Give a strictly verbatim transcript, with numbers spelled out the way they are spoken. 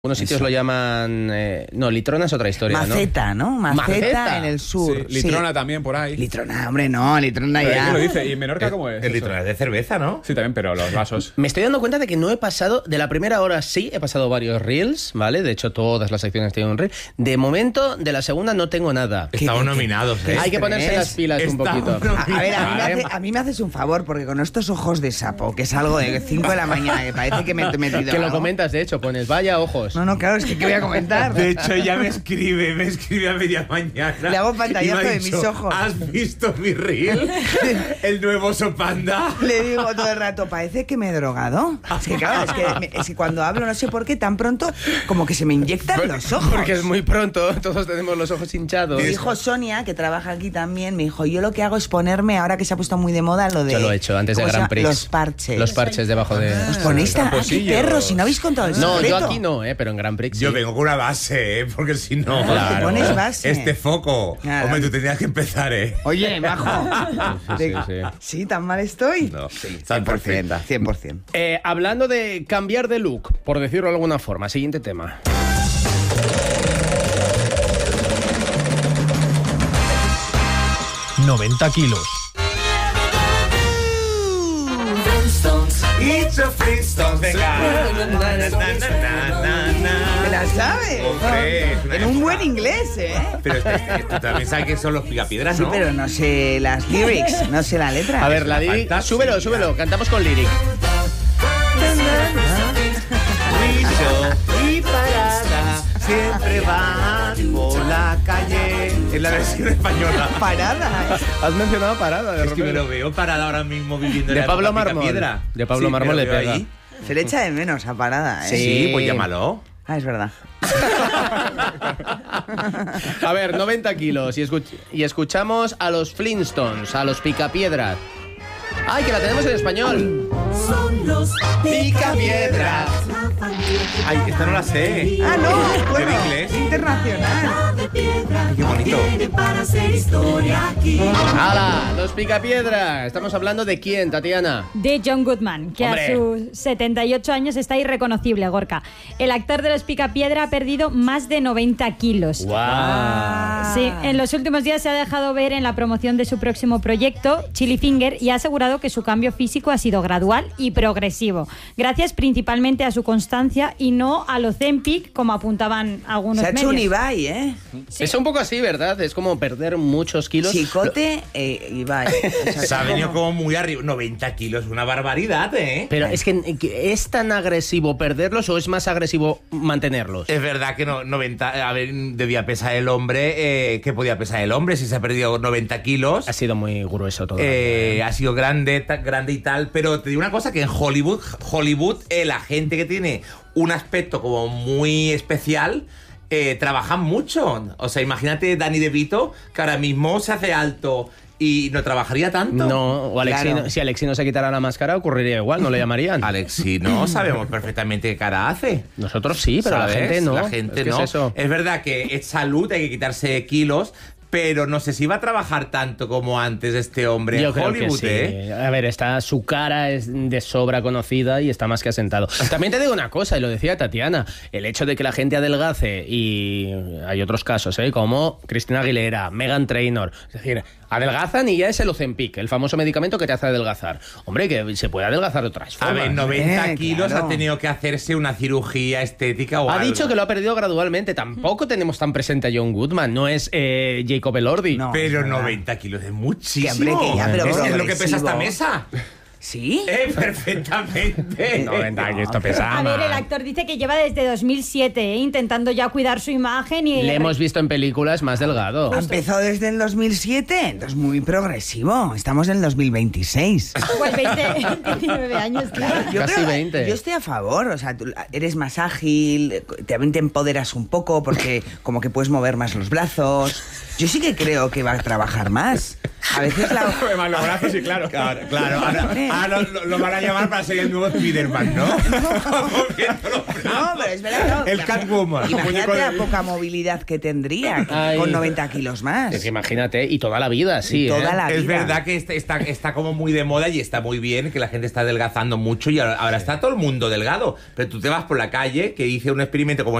Algunos sitios Eso. lo llaman... Eh, no, Litrona es otra historia, Maceta, ¿no? ¿no? Maceta, Maceta en el sur. Sí, Litrona sí. también por ahí. Litrona, hombre, no, Litrona pero ya. ¿Quién lo dice? ¿Y en Menorca cómo es? El Litrona es de cerveza, ¿no? Sí, también, pero los vasos. Me estoy dando cuenta de que no he pasado... De la primera hora sí, he pasado varios reels, ¿vale? De hecho, todas las secciones tienen un reel. De momento, de la segunda no tengo nada. Estamos nominados, ¿eh? Hay que ponerse las pilas un poquito. A, a ver, a mí, me hace, a mí me haces un favor, porque con estos ojos de sapo, que es algo de cinco de la mañana, que parece que me he metido Que lo algo. comentas, de hecho, pones, vaya ojos. No, no, claro, es que ¿qué voy a comentar? De hecho, ya me escribe, me escribe a media mañana. Le hago pantallazo de mis ojos. ¿Has visto mi reel? El nuevo oso panda. Le digo todo el rato, parece que me he drogado. Es que claro, es que, me, es que cuando hablo no sé por qué tan pronto como que se me inyectan los ojos. Porque es muy pronto, todos tenemos los ojos hinchados. Mi hijo Sonia, que trabaja aquí también, me dijo, yo lo que hago es ponerme, ahora que se ha puesto muy de moda lo de... Yo lo he hecho antes de Grand Prix. Los parches. Los parches debajo de... ¿Os ponéis tan aquí perros si no habéis contado el No, secreto? yo aquí no, eh, pero en Grand Prix sí. Yo vengo con una base, ¿eh? Porque si no... Claro. Te pones base. Este foco. Claro. Hombre, tú tenías que empezar, ¿eh? Oye, majo. Sí, sí, sí. ¿Sí, tan mal estoy? No, sí, cien por ciento. cien por ciento. Eh, hablando de cambiar de look, por decirlo de alguna forma, siguiente tema. noventa kilos. It's a Flintstones, venga. ¿Me la sabes? Hombre, es una en un época. buen inglés, ¿eh? Pero este, este, tú también sabes que son los picapiedras, Sí, ¿no? pero no sé las lyrics, no sé la letra. A ver, la una lyric... fantasía. Súbelo, súbelo, cantamos con lyric. Y parada, siempre van por la calle. En la versión española. Parada. Has mencionado Parada, de Es que me repente. lo veo parada ahora mismo viviendo en De la Pablo época Mármol. Picapiedra. De Pablo Sí, Mármol me le lo veo pega. ahí. Se le echa de menos a Parada, ¿eh? Sí. Sí, pues llámalo. Ah, es verdad. A ver, noventa kilos y, escuch- y escuchamos a los Flintstones, a los Picapiedras. ¡Ay, que la tenemos en español! Son los Picapiedras. Ay, esta no la sé. Ah, no, ¿Qué bueno, de inglés? internacional. de piedra. Ay, qué bonito. Vienen para hacer historia aquí. ¡Hala! Los Picapiedras. Estamos hablando de quién, Tatiana. De John Goodman, que ¡Hombre! a sus setenta y ocho años está irreconocible, Gorka. El actor de Los Picapiedra ha perdido más de noventa kilos. ¡Guau! Sí, en los últimos días se ha dejado ver en la promoción de su próximo proyecto, Chili Finger, y ha asegurado que su cambio físico ha sido gradual y progresivo, gracias principalmente a su constancia y no al Ozempic, como apuntaban algunos Se ha hecho un medios. Ibai, ¿eh? Sí. Es un poco así, ¿verdad? Es como perder muchos kilos. Chicote e Ibai. O sea, Se ha es venido como- como muy arriba. noventa kilos, una barbaridad, ¿eh? Pero es que que ¿es tan agresivo perderlos o es más agresivo mantenerlos? Es verdad que no, noventa, a ver, debía pesar el hombre. Eh, ¿Qué podía pesar el hombre si se ha perdido noventa kilos? Ha sido muy grueso todo. Eh, ha sido grande, ta- grande y tal, pero te digo una cosa, que en Hollywood, Hollywood, eh, la gente que tiene un aspecto como muy especial, eh, trabajan mucho. O sea, imagínate Danny DeVito, que ahora mismo se hace alto y no trabajaría tanto. No, o Alexi, Claro. si Alexi no se quitara la máscara ocurriría igual, no le llamarían. Alexi, no sabemos perfectamente qué cara hace. Nosotros sí, pero ¿Sabes? la gente no. La gente Es que no. es eso. Es verdad que es salud, hay que quitarse kilos, pero no sé si va a trabajar tanto como antes este hombre Yo en creo Hollywood, que sí. ¿eh? A ver, está, su cara es de sobra conocida y está más que asentado. También te digo una cosa, y lo decía Tatiana, el hecho de que la gente adelgace, y hay otros casos, ¿eh? Como Cristina Aguilera, Meghan Trainor, es decir, adelgazan y ya es el Ozempic, el famoso medicamento que te hace adelgazar. Hombre, que se puede adelgazar de otras A formas. ver, noventa Eh, kilos, claro. ha tenido que hacerse una cirugía estética o Ha algo. dicho que lo ha perdido gradualmente. Tampoco tenemos tan presente a John Goodman. No es eh, Jacob Elordi. No. Pero es verdad. noventa kilos es muchísimo. Que, hombre, que ya, pero es, es lo que progresivo. pesa esta mesa. ¿Sí? Eh, perfectamente. noventa años, esto pesa A ver, más. el actor dice que lleva desde dos mil siete, ¿eh? intentando ya cuidar su imagen y... Le hemos visto en películas más delgado. Ha empezado desde el dos mil siete, entonces muy progresivo. Estamos en el dos mil veintiséis. Pues veinte, diecinueve años, claro. Yo Casi creo- veinte. Yo estoy a favor, o sea, tú eres más ágil, te, te empoderas un poco porque como que puedes mover más los brazos. Yo sí que creo que va a trabajar más. A veces la... Más los brazos, sí, claro. Claro, claro. Ahora, ahora lo, lo van a llamar para ser el nuevo Spiderman, ¿no? Moviendo los brazos. No, pero es verdad. No. El Catwoman. Imagínate la poca movilidad que tendría Ay. con noventa kilos más. Es que imagínate, y toda la vida, sí. Y toda ¿eh? la Es vida. verdad que está, está, está como muy de moda y está muy bien, que la gente está adelgazando mucho y ahora, ahora está todo el mundo delgado. Pero tú te vas por la calle, que hice un experimento como